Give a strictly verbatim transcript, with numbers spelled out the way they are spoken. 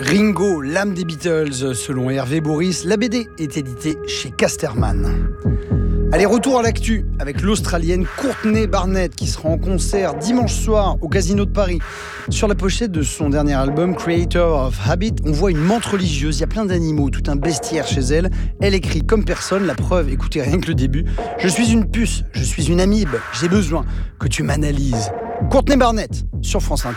Ringo, l'âme des Beatles, selon Hervé Boris, la B D est éditée chez Casterman. Allez, retour à l'actu avec l'Australienne Courtney Barnett qui sera en concert dimanche soir au Casino de Paris. Sur la pochette de son dernier album Creator of Habit, on voit une menthe religieuse, il y a plein d'animaux, tout un bestiaire chez elle. Elle écrit comme personne, la preuve, écoutez rien que le début. Je suis une puce, je suis une amibe, j'ai besoin que tu m'analyses. Courtney Barnett sur France Inter.